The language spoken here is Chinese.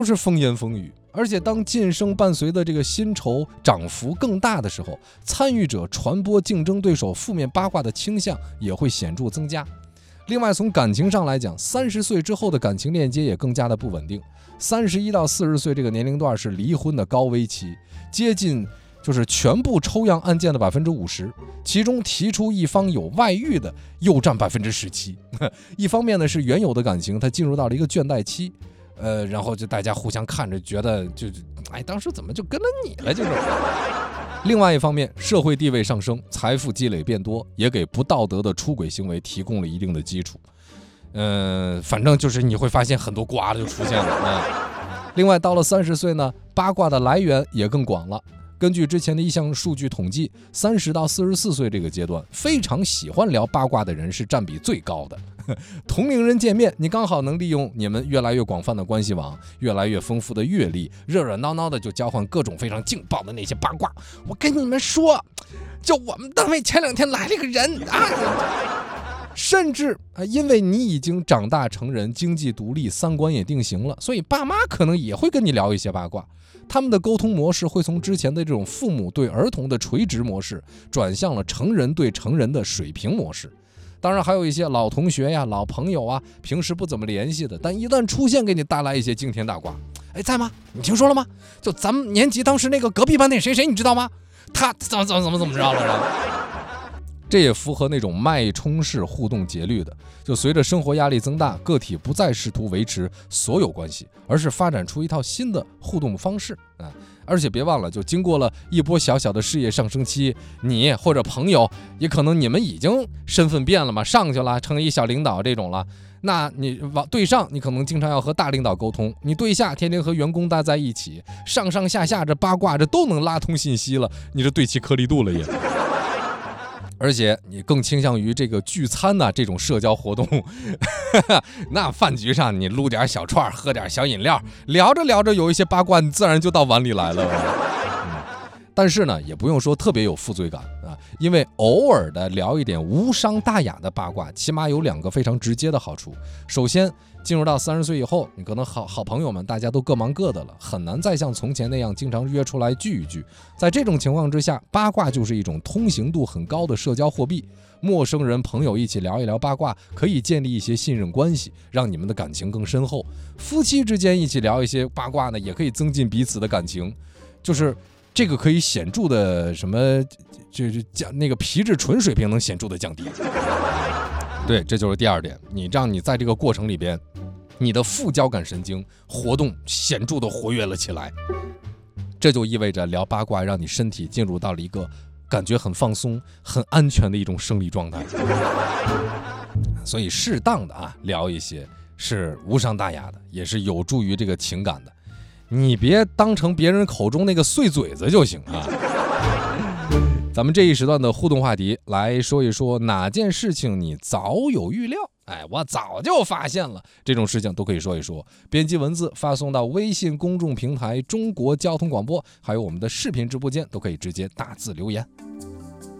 都是风言风语。而且当晋升伴随的这个薪酬涨幅更大的时候，参与者传播竞争对手负面八卦的倾向也会显著增加。另外，从感情上来讲，30岁之后的感情链接也更加的不稳定。31到40岁这个年龄段是离婚的高危期，接近就是全部抽样案件的50%，其中提出一方有外遇的又占17%。一方面呢是原有的感情它进入到了一个倦怠期，然后就大家互相看着觉得当时怎么就跟了你了这种。另外一方面，社会地位上升，财富积累变多，也给不道德的出轨行为提供了一定的基础。反正就是你会发现很多瓜就出现了。另外到了30岁呢，八卦的来源也更广了。根据之前的一项数据统计，30到44岁这个阶段，非常喜欢聊八卦的人是占比最高的。同龄人见面，你刚好能利用你们越来越广泛的关系网，越来越丰富的阅历，热热闹闹的就交换各种非常劲爆的那些八卦。我跟你们说，就我们单位前2天来了一个人啊，甚至因为你已经长大成人，经济独立，三观也定型了，所以爸妈可能也会跟你聊一些八卦。他们的沟通模式会从之前的这种父母对儿童的垂直模式，转向了成人对成人的水平模式。当然还有一些老同学呀、老朋友啊，平时不怎么联系的，但一旦出现给你带来一些惊天大瓜。在吗？你听说了吗？就咱们年级当时那个隔壁班那谁谁，你知道吗？他怎么知道了？这也符合那种脉冲式互动节律的，就随着生活压力增大，个体不再试图维持所有关系，而是发展出一套新的互动方式啊！而且别忘了，就经过了一波小小的事业上升期，你或者朋友也可能你们已经身份变了嘛，上去了，成一小领导这种了。那你往对上，你可能经常要和大领导沟通；你对下，天天和员工待在一起，上上下下这八卦这都能拉通信息了，你这对齐颗粒度了也。而且你更倾向于这个聚餐呐，这种社交活动。那饭局上你撸点小串，喝点小饮料，聊着聊着有一些八卦，你自然就到碗里来了。但是呢，也不用说特别有负罪感啊，因为偶尔的聊一点无伤大雅的八卦，起码有2个非常直接的好处。首先，进入到30岁以后，你可能好朋友们大家都各忙各的了，很难再像从前那样经常约出来聚一聚。在这种情况之下，八卦就是一种通行度很高的社交货币。陌生人朋友一起聊一聊八卦，可以建立一些信任关系，让你们的感情更深厚。夫妻之间一起聊一些八卦呢，也可以增进彼此的感情。就是这个可以显著的就是那个皮质醇水平能显著的降低。对，这就是第2点，让你在这个过程里边，你的副交感神经活动显著的活跃了起来。这就意味着聊八卦让你身体进入到了一个感觉很放松、很安全的一种生理状态。所以适当的聊一些是无伤大雅的，也是有助于这个情感的。你别当成别人口中那个碎嘴子就行啊。咱们这一时段的互动话题来说一说，哪件事情你早有预料？我早就发现了，这种事情都可以说一说。编辑文字发送到微信公众平台中国交通广播，还有我们的视频直播间，都可以直接打字留言。